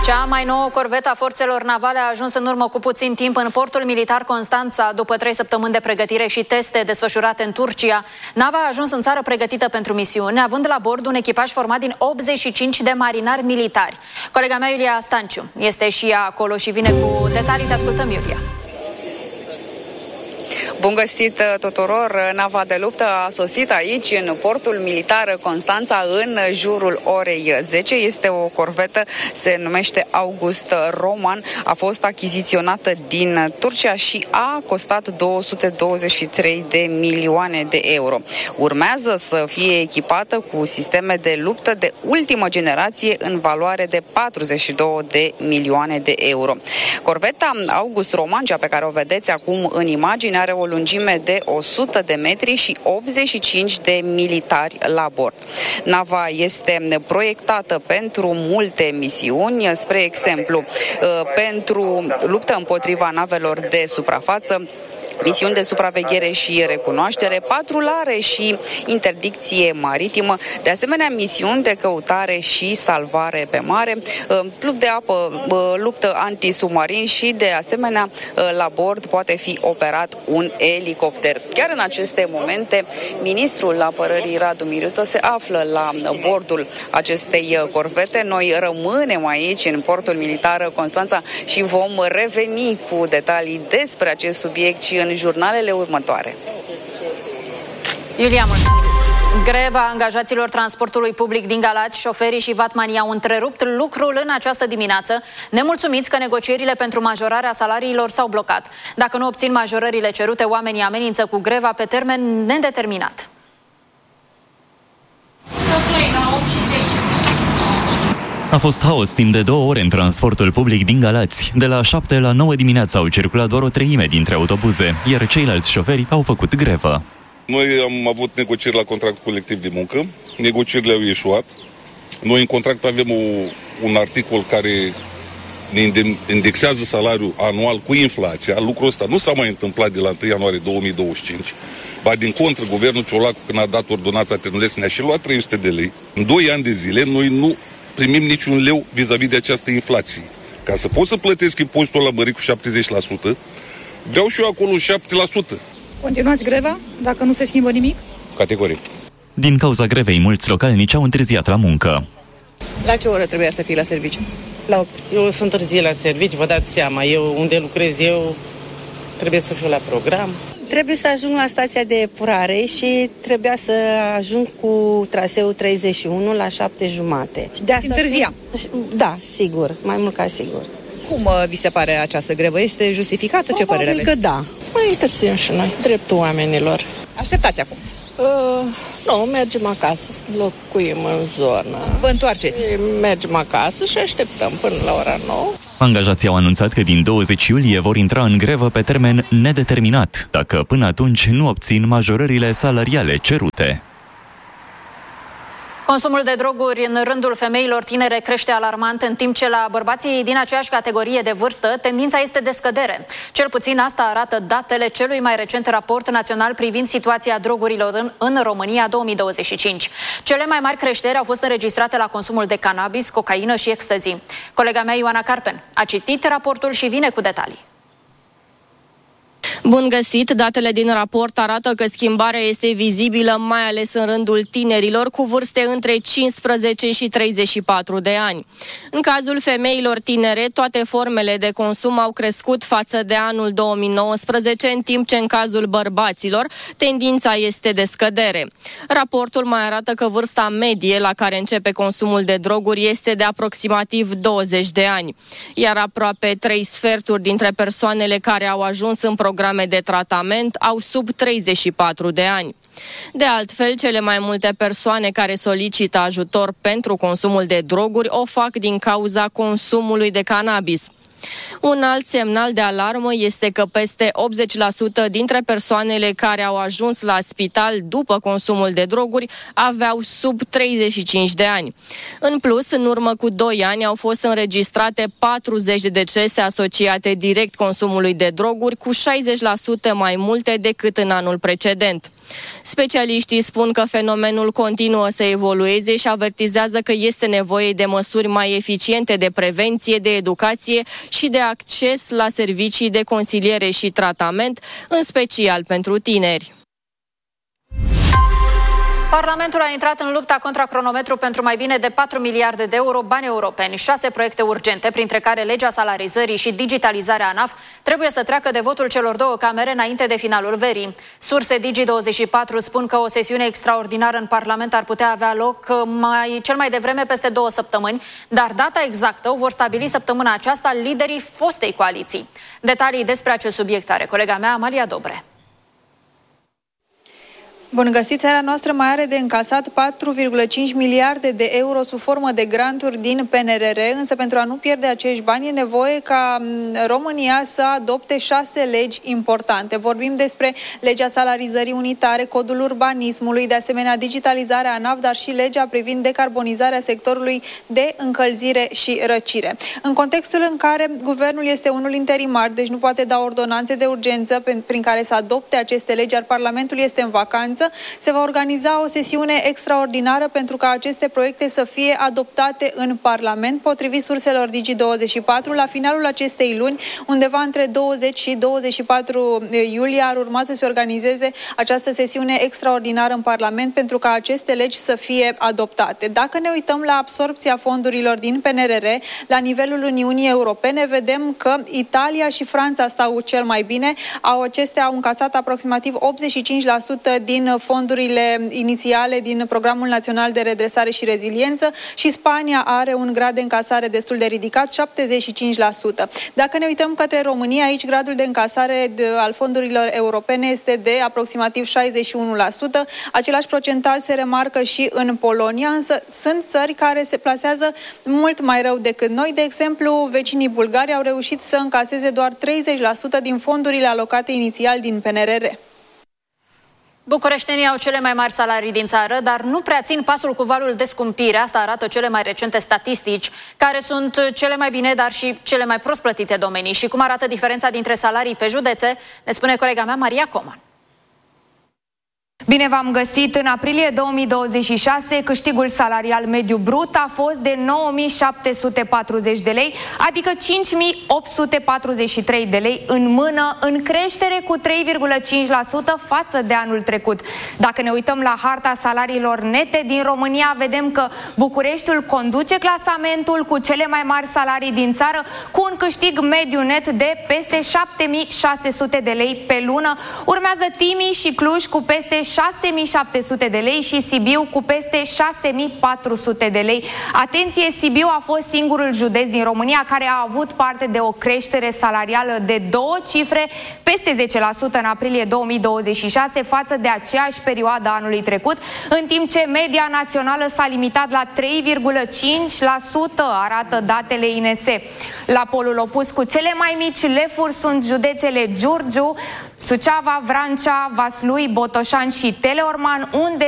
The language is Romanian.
Cea mai nouă corvetă a forțelor navale a ajuns în urmă cu puțin timp în portul militar Constanța după 3 săptămâni de pregătire și teste desfășurate în Turcia. Nava a ajuns în țară pregătită pentru misiune, având la bord un echipaj format din 85 de marinari militari. Colega mea, Iulia Stanciu, este și ea acolo și vine cu detalii. Te ascultăm, Iulia. Bun găsit tuturor! Nava de luptă a sosit aici, în portul militar Constanța, în jurul orei 10. Este o corvetă, se numește August Roman, a fost achiziționată din Turcia și a costat 223 de milioane de euro. Urmează să fie echipată cu sisteme de luptă de ultimă generație în valoare de 42 de milioane de euro. Corveta August Roman, cea pe care o vedeți acum în imagine, are o lungime de 100 de metri și 85 de militari la bord. Nava este proiectată pentru multe misiuni, spre exemplu, pentru luptă împotriva navelor de suprafață, misiuni de supraveghere și recunoaștere, patrulare și interdicție maritimă, de asemenea misiuni de căutare și salvare pe mare, club de apă, luptă antisubmarin și de asemenea la bord poate fi operat un elicopter. Chiar în aceste momente, ministrul apărării Radu Miriuță se află la bordul acestei corvete. Noi rămânem aici în portul militar Constanța și vom reveni cu detalii despre acest subiect și în jurnalele următoare. Iulia, mulțumim! Greva angajaților transportului public din Galați, șoferii și vatmanii au întrerupt lucrul în această dimineață, nemulțumiți că negocierile pentru majorarea salariilor s-au blocat. Dacă nu obțin majorările cerute, oamenii amenință cu greva pe termen nedeterminat. A fost haos timp de 2 ore în transportul public din Galați. De la 7 la 9 dimineața au circulat doar o treime dintre autobuze, iar ceilalți șoferi au făcut grevă. Noi am avut negocieri la contract colectiv de muncă, negocierile au ieșuat. Noi în contract avem un articol care ne indexează salariul anual cu inflația. Lucrul ăsta nu s-a mai întâmplat de la 1 ianuarie 2025. Ba din contră, guvernul Ciolacu, când a dat ordonanța Ternulescu, ne-a și luat 300 de lei. În 2 ani de zile noi nu primim niciun leu vis-a-vis de această inflație. Ca să pot să plătesc impozitul ăla mărit cu 70%, vreau și eu acolo 7%. Continuați greva dacă nu se schimbă nimic? Categoric. Din cauza grevei, mulți localnici au întârziat la muncă. La ce oră trebuia să fii la serviciu? La 8. Eu sunt întârzie la serviciu, vă dați seama. Eu, unde lucrez eu, trebuie să fiu la program. Trebuie să ajung la stația de epurare și trebuia să ajung cu traseul 31 la 7:30. Întârzia? Da, sigur, mai mult ca sigur. Cum vi se pare această grevă? Este justificată? Ce părere aveți? Că da. Mai întârziem și noi, dreptul oamenilor. Așteptați acum. Nu, mergem acasă, locuim în zonă. Vă întoarceți? Mergem acasă și așteptăm până la ora 9. Angajații au anunțat că din 20 iulie vor intra în grevă pe termen nedeterminat, dacă până atunci nu obțin majorările salariale cerute. Consumul de droguri în rândul femeilor tinere crește alarmant, în timp ce la bărbații din aceeași categorie de vârstă tendința este de scădere. Cel puțin asta arată datele celui mai recent raport național privind situația drogurilor în România 2025. Cele mai mari creșteri au fost înregistrate la consumul de cannabis, cocaină și ecstasy. Colega mea, Ioana Carpen, a citit raportul și vine cu detalii. Bun găsit! Datele din raport arată că schimbarea este vizibilă mai ales în rândul tinerilor cu vârste între 15 și 34 de ani. În cazul femeilor tinere, toate formele de consum au crescut față de anul 2019, în timp ce în cazul bărbaților tendința este de scădere. Raportul mai arată că vârsta medie la care începe consumul de droguri este de aproximativ 20 de ani, iar aproape 3 sferturi dintre persoanele care au ajuns în programe de tratament au sub 34 de ani. De altfel, cele mai multe persoane care solicită ajutor pentru consumul de droguri o fac din cauza consumului de cannabis. Un alt semnal de alarmă este că peste 80% dintre persoanele care au ajuns la spital după consumul de droguri aveau sub 35 de ani. În plus, în urmă cu 2 ani au fost înregistrate 40 de decese asociate direct consumului de droguri, cu 60% mai multe decât în anul precedent. Specialiștii spun că fenomenul continuă să evolueze și avertizează că este nevoie de măsuri mai eficiente de prevenție, de educație și de acces la servicii de consiliere și tratament, în special pentru tineri. Parlamentul a intrat în lupta contra cronometru pentru mai bine de 4 miliarde de euro bani europeni. 6 proiecte urgente, printre care legea salarizării și digitalizarea ANAF, trebuie să treacă de votul celor 2 camere înainte de finalul verii. Surse Digi24 spun că o sesiune extraordinară în Parlament ar putea avea loc cel mai devreme peste 2 săptămâni, dar data exactă o vor stabili săptămâna aceasta liderii fostei coaliții. Detalii despre acest subiect are colega mea, Amalia Dobre. Bun găsit! Țara noastră mai are de încasat 4,5 miliarde de euro sub formă de granturi din PNRR, însă pentru a nu pierde acești bani e nevoie ca România să adopte 6 legi importante. Vorbim despre legea salarizării unitare, codul urbanismului, de asemenea digitalizarea ANAF, dar și legea privind decarbonizarea sectorului de încălzire și răcire. În contextul în care guvernul este unul interimar, deci nu poate da ordonanțe de urgență prin care să adopte aceste legi, iar Parlamentul este în vacanță, se va organiza o sesiune extraordinară pentru ca aceste proiecte să fie adoptate în Parlament. Potrivit surselor Digi24, la finalul acestei luni, undeva între 20 și 24 iulie, ar urma să se organizeze această sesiune extraordinară în Parlament pentru ca aceste legi să fie adoptate. Dacă ne uităm la absorpția fondurilor din PNRR, la nivelul Uniunii Europene, vedem că Italia și Franța stau cel mai bine. Acestea au încasat aproximativ 85% din fondurile inițiale din Programul Național de Redresare și Reziliență și Spania are un grad de încasare destul de ridicat, 75%. Dacă ne uităm către România, aici gradul de încasare al fondurilor europene este de aproximativ 61%. Același procentaj se remarcă și în Polonia, însă sunt țări care se plasează mult mai rău decât noi. De exemplu, vecinii bulgari au reușit să încaseze doar 30% din fondurile alocate inițial din PNRR. Bucureștenii au cele mai mari salarii din țară, dar nu prea țin pasul cu valul de scumpire. Asta arată cele mai recente statistici, care sunt cele mai bine, dar și cele mai prost plătite domenii. Și cum arată diferența dintre salarii pe județe, ne spune colega mea, Maria Coman. Bine v-am găsit! În aprilie 2026, câștigul salarial mediu brut a fost de 9.740 de lei, adică 5.843 de lei în mână, în creștere cu 3,5% față de anul trecut. Dacă ne uităm la harta salariilor nete din România, vedem că Bucureștiul conduce clasamentul cu cele mai mari salarii din țară, cu un câștig mediu net de peste 7.600 de lei pe lună. Urmează Timiș și Cluj cu peste 6.700 de lei și Sibiu cu peste 6.400 de lei. Atenție, Sibiu a fost singurul județ din România care a avut parte de o creștere salarială de 2 cifre, peste 10% în aprilie 2026 față de aceeași perioadă anului trecut, în timp ce media națională s-a limitat la 3,5%, arată datele INS. La polul opus, cu cele mai mici lefuri sunt județele Giurgiu, Suceava, Vrancea, Vaslui, Botoșani și Teleorman, unde